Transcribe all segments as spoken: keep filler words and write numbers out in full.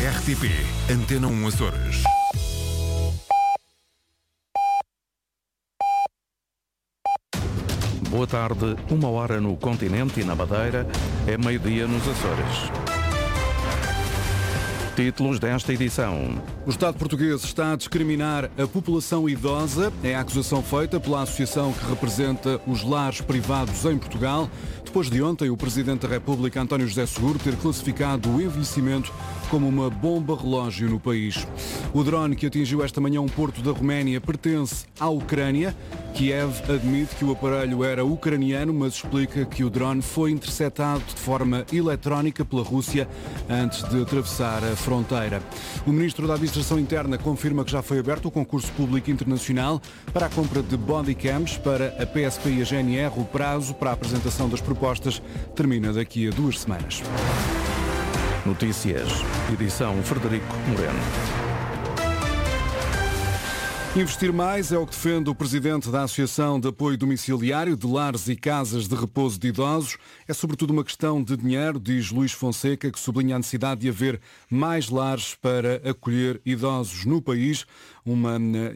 R T P Antena um Açores. Boa tarde, uma hora no continente e na Madeira, é meio-dia nos Açores. Títulos desta edição. O Estado português está a discriminar a população idosa. É a acusação feita pela associação que representa os lares privados em Portugal, depois de ontem o Presidente da República, António José Seguro, ter classificado o envelhecimento como uma bomba relógio no país. O drone que atingiu esta manhã um porto da Roménia pertence à Ucrânia. Kiev admite que o aparelho era ucraniano, mas explica que o drone foi interceptado de forma eletrónica pela Rússia antes de atravessar a fronteira. O Ministro da Administração Interna confirma que já foi aberto o concurso público internacional para a compra de bodycams para a P S P e a G N R. O prazo para a apresentação das propostas termina daqui a duas semanas. Notícias, edição Frederico Moreno. Investir mais é o que defende o Presidente da Associação de Apoio Domiciliário de Lares e Casas de Repouso de Idosos. É sobretudo uma questão de dinheiro, diz Luís Fonseca, que sublinha a necessidade de haver mais lares para acolher idosos no país. Uma,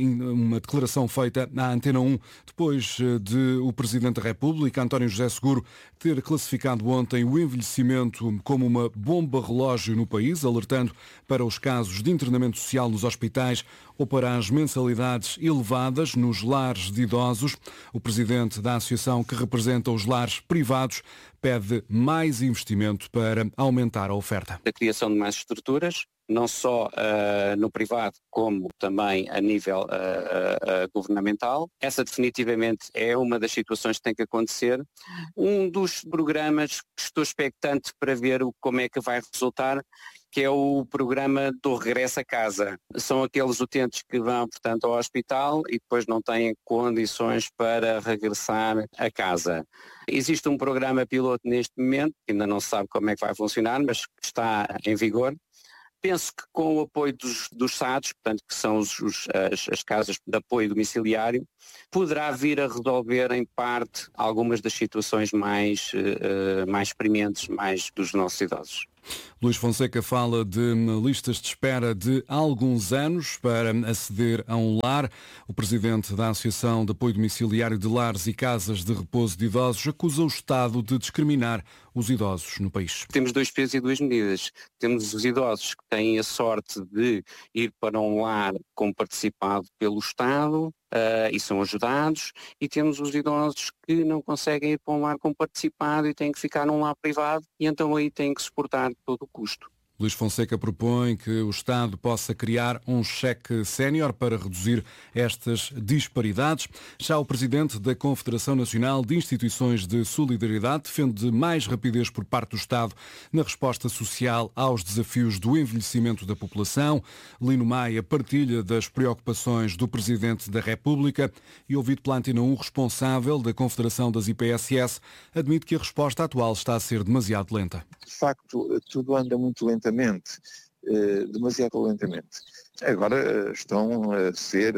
uma declaração feita à Antena um, depois de o Presidente da República, António José Seguro, ter classificado ontem o envelhecimento como uma bomba relógio no país, alertando para os casos de internamento social nos hospitais ou para as mensalidades elevadas nos lares de idosos. O Presidente da Associação que representa os lares privados pede mais investimento para aumentar a oferta. A criação de mais estruturas, não só uh, no privado, como também a nível uh, uh, uh, governamental. Essa definitivamente é uma das situações que tem que acontecer. Um dos programas que estou expectante para ver o, como é que vai resultar, que é o programa do regresso a casa. São aqueles utentes que vão, portanto, ao hospital e depois não têm condições para regressar a casa. Existe um programa piloto neste momento, que ainda não se sabe como é que vai funcionar, mas está em vigor. Penso que com o apoio dos, dos S A Ds, portanto, que são os, os, as, as casas de apoio domiciliário, poderá vir a resolver em parte algumas das situações mais, uh, mais prementes, mais dos nossos idosos. Luís Fonseca fala de listas de espera de alguns anos para aceder a um lar. O Presidente da Associação de Apoio Domiciliário de Lares e Casas de Repouso de Idosos acusa o Estado de discriminar os idosos no país. Temos dois pesos e duas medidas. Temos os idosos que têm a sorte de ir para um lar com participado pelo Estado, Uh, e são ajudados, e temos os idosos que não conseguem ir para um lar com participado e têm que ficar num lar privado e então aí têm que suportar todo o custo. Luís Fonseca propõe que o Estado possa criar um cheque sénior para reduzir estas disparidades. Já o Presidente da Confederação Nacional de Instituições de Solidariedade defende mais rapidez por parte do Estado na resposta social aos desafios do envelhecimento da população. Lino Maia partilha das preocupações do Presidente da República e, ouvido pela Antena um, responsável da Confederação das I P S S, admite que a resposta atual está a ser demasiado lenta. De facto, tudo anda muito lentamente. demasiado lentamente. Agora estão a ser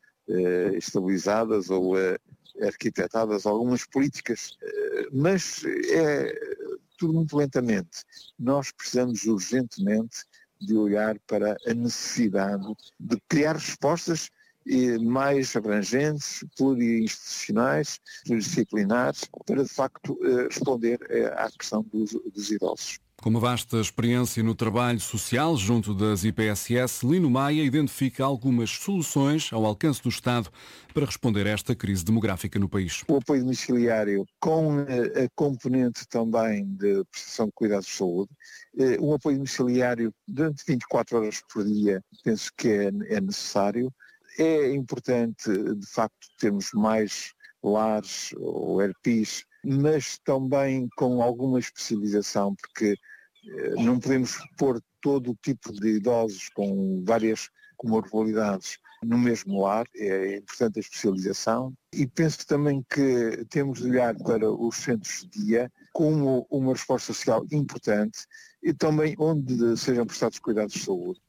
estabilizadas ou arquitetadas algumas políticas, mas é tudo muito lentamente. Nós precisamos urgentemente de olhar para a necessidade de criar respostas mais abrangentes, plurinstitucionais, pluridisciplinares, para de facto responder à questão dos, dos idosos. Com uma vasta experiência no trabalho social junto das I P S S, Lino Maia identifica algumas soluções ao alcance do Estado para responder a esta crise demográfica no país. O apoio domiciliário com a componente também de prestação de cuidados de saúde, um apoio domiciliário durante vinte e quatro horas por dia, penso que é, é necessário. É importante, de facto, termos mais lares ou R P Is, mas também com alguma especialização, porque não podemos pôr todo o tipo de idosos com várias comorbilidades no mesmo lar. É importante a especialização e penso também que temos de olhar para os centros de dia como uma resposta social importante e também onde sejam prestados cuidados de saúde.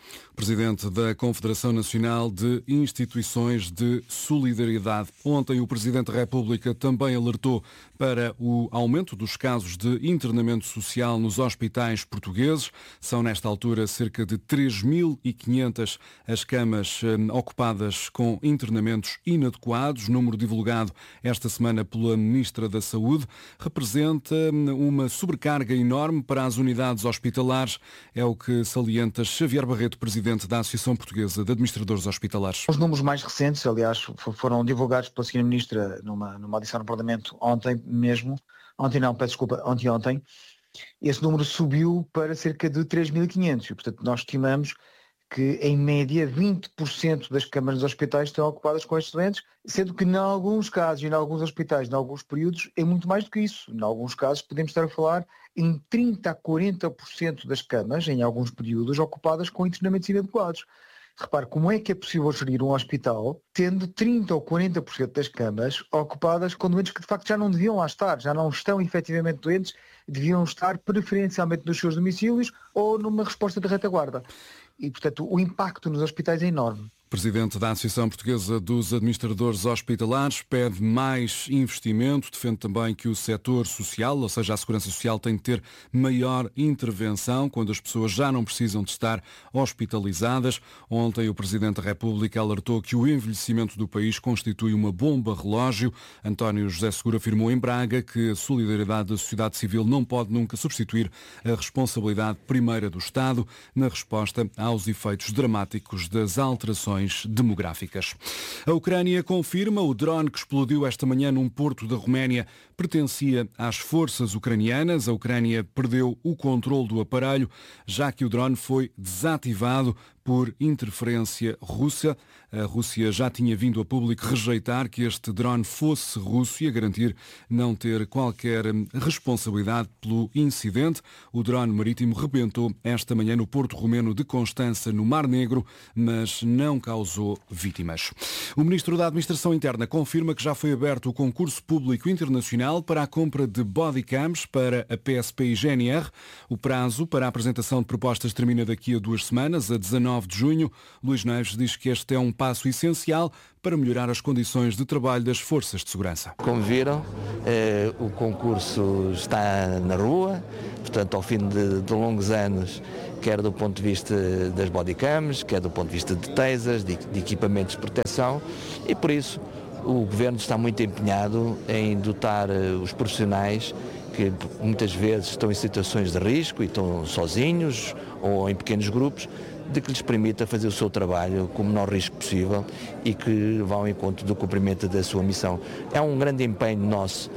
Presidente da Confederação Nacional de Instituições de Solidariedade. Ontem o Presidente da República também alertou para o aumento dos casos de internamento social nos hospitais portugueses. São nesta altura cerca de três mil e quinhentas as camas eh, ocupadas com internamentos inadequados. Número divulgado esta semana pela Ministra da Saúde representa uma sobrecarga enorme para as unidades hospitalares. É o que salienta Xavier Barreto, Presidente da Associação Portuguesa de Administradores Hospitalares. Os números mais recentes, aliás, foram divulgados pela senhora Ministra numa, numa audição no Parlamento ontem mesmo, ontem não, peço desculpa, ontem-ontem, esse número subiu para cerca de três mil e quinhentos e, portanto, nós estimamos que, em média, vinte por cento das camas dos hospitais estão ocupadas com estes doentes, sendo que, em alguns casos e em alguns hospitais, em alguns períodos, é muito mais do que isso. Em alguns casos, podemos estar a falar em trinta a quarenta por cento das camas, em alguns períodos, ocupadas com internamentos inadequados. Repare, como é que é possível gerir um hospital tendo trinta ou quarenta por cento das camas ocupadas com doentes que de facto já não deviam lá estar, já não estão efetivamente doentes, deviam estar preferencialmente nos seus domicílios ou numa resposta de retaguarda. E, portanto, o impacto nos hospitais é enorme. Presidente da Associação Portuguesa dos Administradores Hospitalares pede mais investimento, defende também que o setor social, ou seja, a segurança social, tem de ter maior intervenção quando as pessoas já não precisam de estar hospitalizadas. Ontem o Presidente da República alertou que o envelhecimento do país constitui uma bomba relógio. António José Seguro afirmou em Braga que a solidariedade da sociedade civil não pode nunca substituir a responsabilidade primeira do Estado na resposta aos efeitos dramáticos das alterações demográficas. A Ucrânia confirma o drone que explodiu esta manhã num porto da Roménia pertencia às forças ucranianas. A Ucrânia perdeu o controle do aparelho, já que o drone foi desativado por interferência russa. A Rússia já tinha vindo a público rejeitar que este drone fosse russo e a garantir não ter qualquer responsabilidade pelo incidente. O drone marítimo rebentou esta manhã no porto romeno de Constança, no Mar Negro, mas não causou vítimas. O Ministro da Administração Interna confirma que já foi aberto o concurso público internacional para a compra de bodycams para a P S P e G N R. O prazo para a apresentação de propostas termina daqui a duas semanas, a dezanove de junho. Luís Neves diz que este é um passo essencial para melhorar as condições de trabalho das forças de segurança. Como viram, eh, o concurso está na rua, portanto, ao fim de, de longos anos, quer do ponto de vista das bodycams, quer do ponto de vista de tasers, de, de equipamentos de proteção, e por isso o Governo está muito empenhado em dotar os profissionais que muitas vezes estão em situações de risco e estão sozinhos ou em pequenos grupos, de que lhes permita fazer o seu trabalho com o menor risco possível e que vão ao encontro do cumprimento da sua missão. É um grande empenho nosso,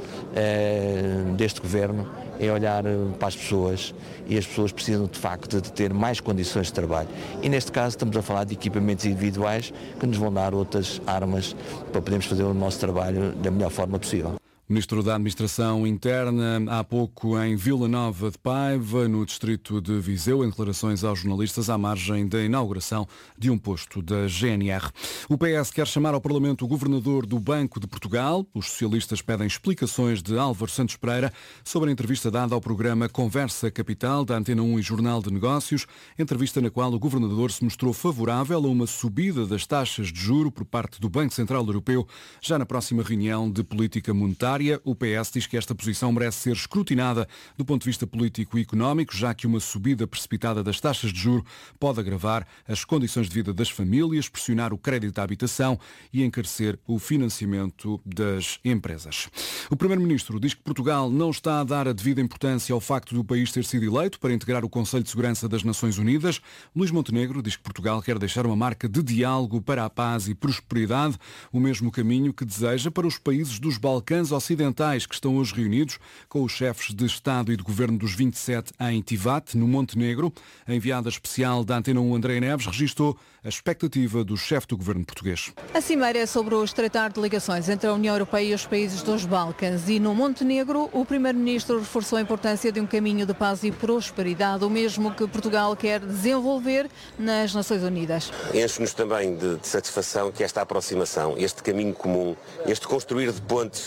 eh, deste Governo, é olhar para as pessoas, e as pessoas precisam de facto de ter mais condições de trabalho. E neste caso estamos a falar de equipamentos individuais que nos vão dar outras armas para podermos fazer o nosso trabalho da melhor forma possível. Ministro da Administração Interna, há pouco em Vila Nova de Paiva, no distrito de Viseu, em declarações aos jornalistas à margem da inauguração de um posto da G N R. O P S quer chamar ao Parlamento o governador do Banco de Portugal. Os socialistas pedem explicações de Álvaro Santos Pereira sobre a entrevista dada ao programa Conversa Capital, da Antena um e Jornal de Negócios, entrevista na qual o governador se mostrou favorável a uma subida das taxas de juro por parte do Banco Central Europeu, já na próxima reunião de política monetária. O P S diz que esta posição merece ser escrutinada do ponto de vista político e económico, já que uma subida precipitada das taxas de juro pode agravar as condições de vida das famílias, pressionar o crédito à habitação e encarecer o financiamento das empresas. O Primeiro-Ministro diz que Portugal não está a dar a devida importância ao facto do país ter sido eleito para integrar o Conselho de Segurança das Nações Unidas. Luís Montenegro diz que Portugal quer deixar uma marca de diálogo para a paz e prosperidade, o mesmo caminho que deseja para os países dos Balcãs ocidentais que estão hoje reunidos com os chefes de Estado e de Governo dos vinte e sete em Tivat, no Montenegro. A enviada especial da Antena um, Andréia Neves, registou a expectativa do chefe do Governo português. A cimeira é sobre o estreitar de ligações entre a União Europeia e os países dos Balcãs, e no Montenegro o Primeiro-Ministro reforçou a importância de um caminho de paz e prosperidade, o mesmo que Portugal quer desenvolver nas Nações Unidas. Enche-nos também de, de satisfação que esta aproximação, este caminho comum, este construir de pontes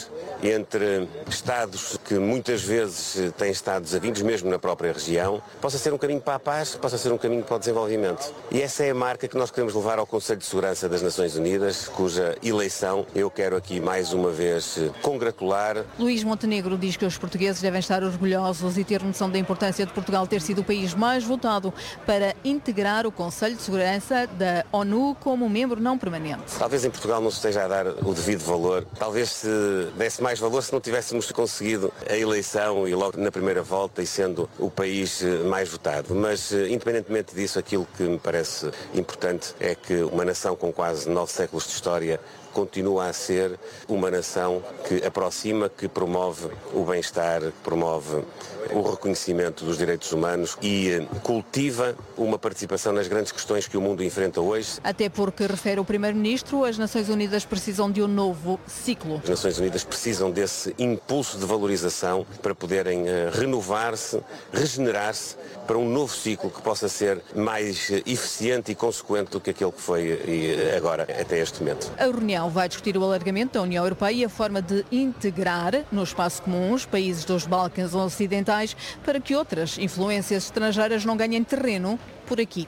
entre Estados que muitas vezes têm estado desavindos, mesmo na própria região, possa ser um caminho para a paz, possa ser um caminho para o desenvolvimento. E essa é a marca que nós queremos levar ao Conselho de Segurança das Nações Unidas, cuja eleição eu quero aqui mais uma vez congratular. Luís Montenegro diz que os portugueses devem estar orgulhosos e ter noção da importância de Portugal ter sido o país mais votado para integrar o Conselho de Segurança da ONU como membro não permanente. Talvez em Portugal não se esteja a dar o devido valor. Talvez se desse mais valor se não tivéssemos conseguido a eleição e logo na primeira volta e sendo o país mais votado. Mas, independentemente disso, aquilo que me parece importante é que uma nação com quase nove séculos de história continua a ser uma nação que aproxima, que promove o bem-estar, que promove o reconhecimento dos direitos humanos e cultiva uma participação nas grandes questões que o mundo enfrenta hoje. Até porque, refere o Primeiro-Ministro, as Nações Unidas precisam de um novo ciclo. As Nações Unidas precisam desse impulso de valorização para poderem renovar-se, regenerar-se para um novo ciclo que possa ser mais eficiente e consequente do que aquele que foi agora, até este momento. A reunião vai discutir o alargamento da União Europeia e a forma de integrar no espaço comum os países dos Balcãs Ocidentais para que outras influências estrangeiras não ganhem terreno por aqui.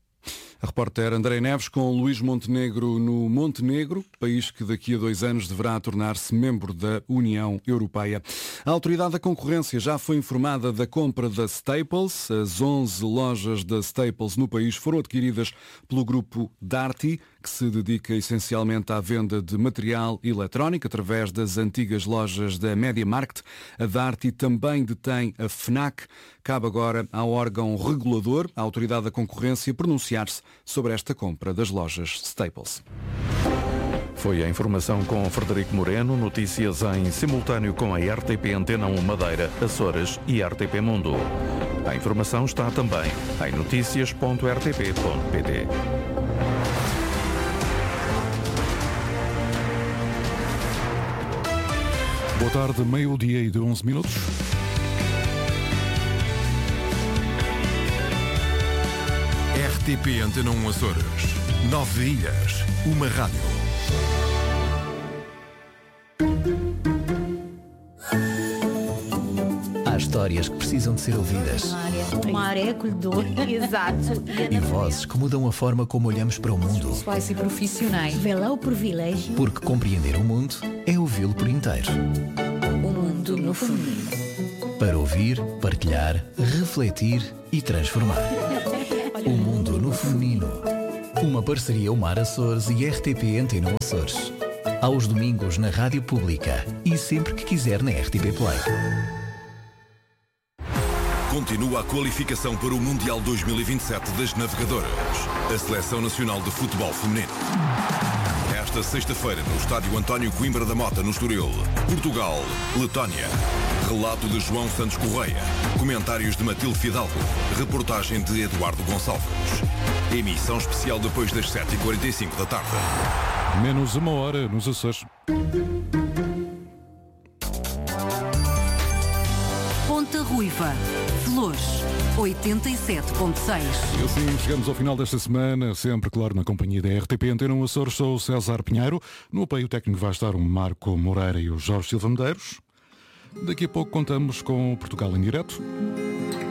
A repórter André Neves com Luís Montenegro no Montenegro, país que daqui a dois anos deverá tornar-se membro da União Europeia. A Autoridade da Concorrência já foi informada da compra da Staples. As onze lojas da Staples no país foram adquiridas pelo grupo Darty, que se dedica essencialmente à venda de material eletrónico através das antigas lojas da MediaMarkt. A Darty também detém a FNAC. Cabe agora ao órgão regulador, a Autoridade da Concorrência, pronunciar-se sobre esta compra das lojas Staples. Foi a informação com Frederico Moreno, notícias em simultâneo com a R T P Antena um Madeira, Açores e R T P Mundo. A informação está também em notícias ponto r t p ponto p t. Boa tarde, meio-dia e de onze minutos. R T P Antena um Açores. Nove ilhas, uma rádio. Há histórias que precisam de ser ouvidas. Uma área acolhedora. Exato. E vozes que mudam a forma como olhamos para o mundo. Pessoais e profissionais. Vê lá o privilégio. Porque compreender o mundo é ouvi-lo por inteiro. O mundo no feminino. Para ouvir, partilhar, refletir e transformar. O mundo no feminino. Uma parceria Umar Açores e R T P Antena um Açores. Aos domingos na Rádio Pública e sempre que quiser na R T P Play. Continua a qualificação para o Mundial dois mil e vinte e sete das Navegadoras. A Seleção Nacional de Futebol Feminino. Esta sexta-feira no Estádio António Coimbra da Mota, no Estoril. Portugal, Letónia. Relato de João Santos Correia. Comentários de Matilde Fidalgo. Reportagem de Eduardo Gonçalves. Emissão especial depois das sete e quarenta e cinco da tarde. Menos uma hora nos Açores. Ponta Ruiva, Flores, oitenta e sete ponto seis. E assim chegamos ao final desta semana, sempre, claro, na companhia da R T P Antena um Açores. Sou o César Pinheiro. No apoio técnico vai estar o Marco Moreira e o Jorge Silva Medeiros. Daqui a pouco contamos com Portugal em direto.